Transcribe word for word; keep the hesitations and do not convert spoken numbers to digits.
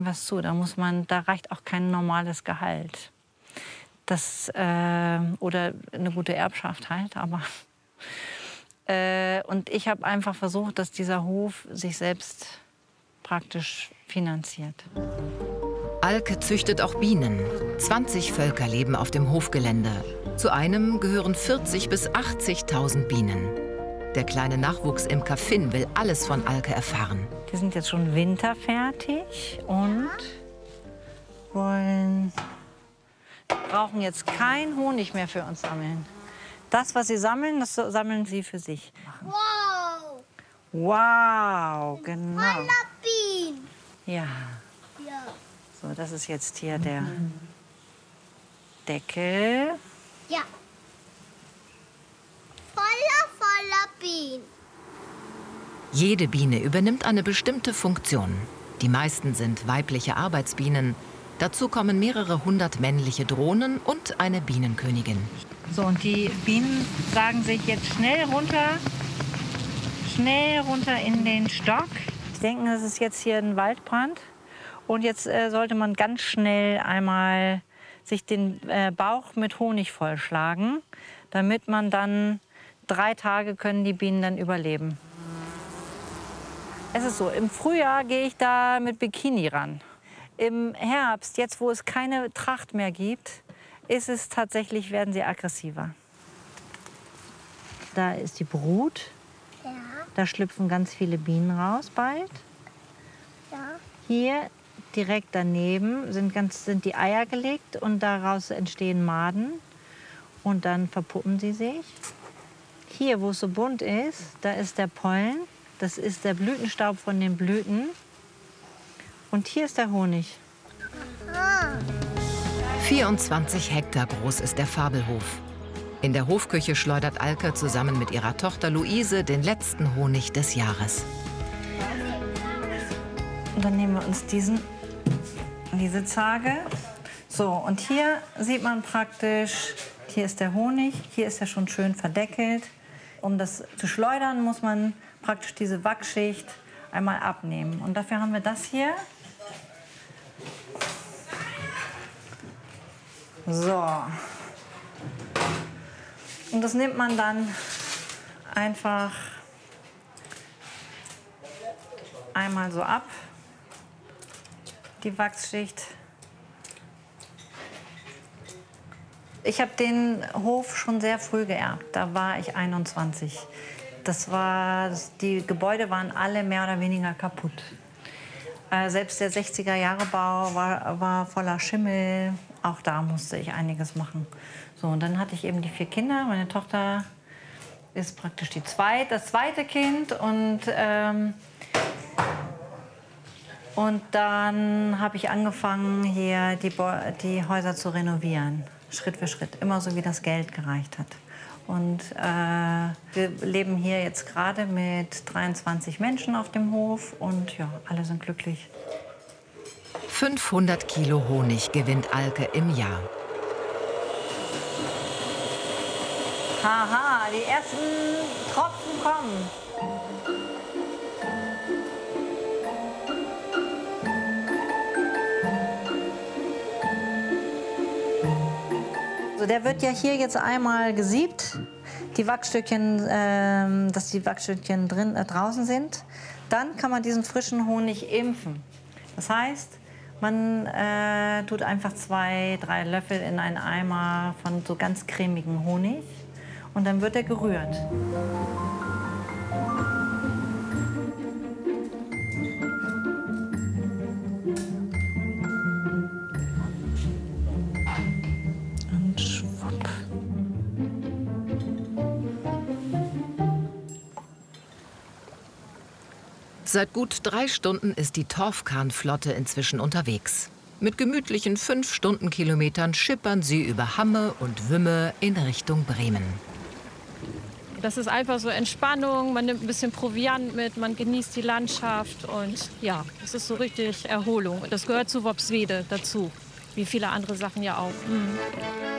was zu. Da muss man, da reicht auch kein normales Gehalt. Das, äh, oder eine gute Erbschaft halt, aber äh, und ich habe einfach versucht, dass dieser Hof sich selbst praktisch finanziert. Alke züchtet auch Bienen. zwanzig Völker leben auf dem Hofgelände. Zu einem gehören vierzig bis achtzigtausend Bienen. Der kleine Nachwuchsimker Finn will alles von Alke erfahren. Die sind jetzt schon winterfertig und wollen, brauchen jetzt keinen Honig mehr für uns sammeln. Das, was sie sammeln, das sammeln sie für sich. Wow! Wow, genau. Voller Bienen! Ja. Ja. So, das ist jetzt hier der Deckel. Ja. Voller, voller Bienen. Jede Biene übernimmt eine bestimmte Funktion. Die meisten sind weibliche Arbeitsbienen. Dazu kommen mehrere hundert männliche Drohnen und eine Bienenkönigin. So, und die Bienen sagen sich jetzt schnell runter, schnell runter in den Stock. Sie denken, das ist jetzt hier ein Waldbrand. Und jetzt äh, sollte man ganz schnell einmal sich den äh, Bauch mit Honig vollschlagen, damit man dann drei Tage können die Bienen dann überleben. Es ist so, im Frühjahr gehe ich da mit Bikini ran. Im Herbst, jetzt wo es keine Tracht mehr gibt, ist es tatsächlich, werden sie aggressiver. Da ist die Brut. Ja. Da schlüpfen ganz viele Bienen raus bald. Ja. Hier direkt daneben sind, ganz, sind die Eier gelegt und daraus entstehen Maden. Und dann verpuppen sie sich. Hier, wo es so bunt ist, da ist der Pollen. Das ist der Blütenstaub von den Blüten. Und hier ist der Honig. Ah. vierundzwanzig Hektar groß ist der Fabelhof. In der Hofküche schleudert Alke zusammen mit ihrer Tochter Luise den letzten Honig des Jahres. Und dann nehmen wir uns diesen, diese Zarge. So, und hier sieht man praktisch, hier ist der Honig, hier ist er schon schön verdeckelt. Um das zu schleudern, muss man praktisch diese Wachsschicht einmal abnehmen. Und dafür haben wir das hier. So. Und das nimmt man dann einfach einmal so ab, die Wachsschicht. Ich habe den Hof schon sehr früh geerbt, da war ich einundzwanzig. Das war, die Gebäude waren alle mehr oder weniger kaputt. Äh, selbst der sechziger-Jahre-Bau war, war voller Schimmel. Auch da musste ich einiges machen. So, und dann hatte ich eben die vier Kinder. Meine Tochter ist praktisch die zweit, das zweite Kind. Und, ähm, und dann habe ich angefangen, hier die, die Häuser zu renovieren. Schritt für Schritt, immer so, wie das Geld gereicht hat. Und äh, wir leben hier jetzt gerade mit dreiundzwanzig Menschen auf dem Hof und ja, alle sind glücklich. fünfhundert Kilo Honig gewinnt Alke im Jahr. Haha, die ersten Tropfen kommen. Also der wird ja hier jetzt einmal gesiebt, die Wachsstückchen, äh, dass die Wachsstückchen drin, äh, draußen sind. Dann kann man diesen frischen Honig impfen. Das heißt, man äh, tut einfach zwei, drei Löffel in einen Eimer von so ganz cremigem Honig und dann wird er gerührt. Seit gut drei Stunden ist die Torfkahnflotte inzwischen unterwegs. Mit gemütlichen fünf Stundenkilometern schippern sie über Hamme und Wümme in Richtung Bremen. Das ist einfach so Entspannung, man nimmt ein bisschen Proviant mit, man genießt die Landschaft und ja, es ist so richtig Erholung. Das gehört zu Worpswede dazu, wie viele andere Sachen ja auch. Mhm.